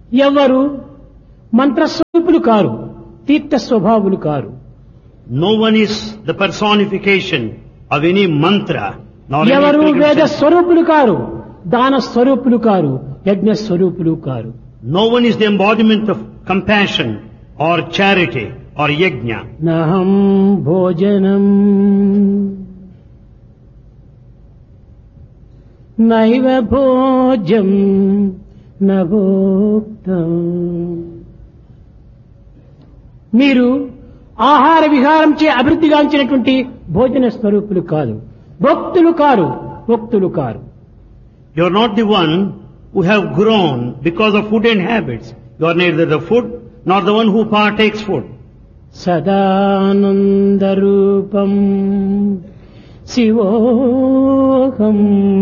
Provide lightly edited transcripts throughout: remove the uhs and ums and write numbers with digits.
ఎవరు మంత్రస్వరూపులు car, Tirtha స్వభావులు car. No one is the personification of any mantra, nor any ఎవరు వేద pilgrimage. స్వరూపులు car, దాన స్వరూపులు car, యజ్ఞ స్వరూపులు car. No one is the embodiment of compassion or charity or yajna. నహం భోజనం నైవ భోజ్యం నభోక్తం. మీరు ఆహార విహారంచే అభివృద్ధిగాంచినటువంటి భోజన స్వరూపులు కాదు, భక్తులు కారు, భక్తులు car. You are not the one who have grown because of food and habits. You are neither the food nor the one who partakes food. సదానందరూపం శివోహం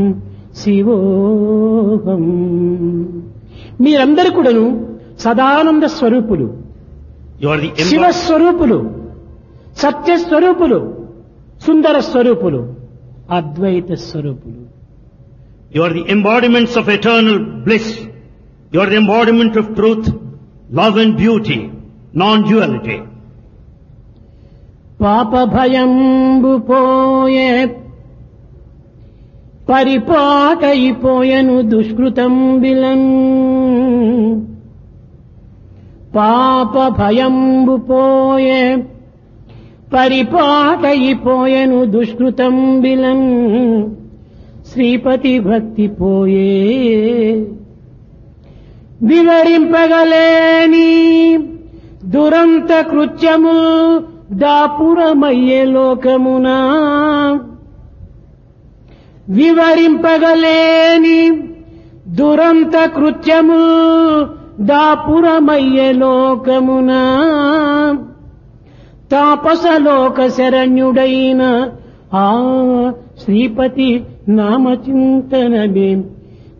శివోహం. మీరందరూ కూడాను Sadananda స్వరూపులు, You are the శివస్వరూపులు, సత్యస్వరూపులు, Sundara స్వరూపులు, Advaita స్వరూపులు. You are the embodiments of eternal bliss. You are the embodiment of truth, love and beauty, non-duality. పాప భయంబు పోయే పరిపాటయిపోయెను దుష్కృతం బిలన్. పాప భయంబు పోయే పరిపాటయిపోయెను దుష్కృతం బిలన్. శ్రీపతి భక్తి పోయే వివరింపగలేని దురంత కృత్యము దాపురమయ్యే లోకమునా. వివరింపగలేని దురంత కృత్యము దాపురమయ్యే లోకమునా. తాపసలోక శరణ్యుడైన ఆ శ్రీపతి నామచింతనమే